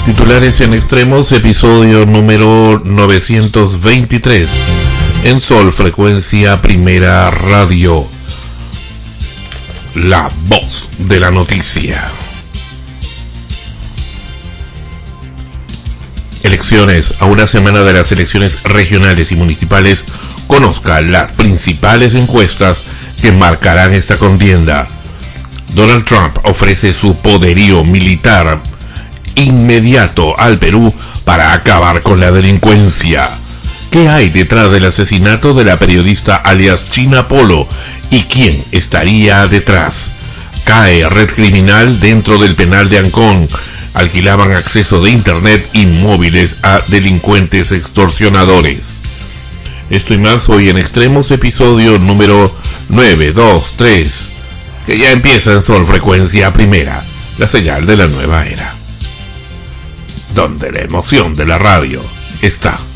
Titulares en Extremos, episodio número 923. En Sol, frecuencia primera radio. La voz de la noticia. Elecciones. A una semana de las elecciones regionales y municipales, conozca las principales encuestas que marcarán esta contienda. Donald Trump ofrece su poderío militar inmediato al Perú para acabar con la delincuencia. ¿Qué hay detrás del asesinato de la periodista alias China Polo? ¿Y quién estaría detrás? Cae red criminal dentro del penal de Ancón. Alquilaban acceso de internet y móviles a delincuentes extorsionadores. Esto y más hoy en Extremos, episodio número 923, que ya empieza en Sol, frecuencia primera, la señal de la nueva era, donde la emoción de la radio está.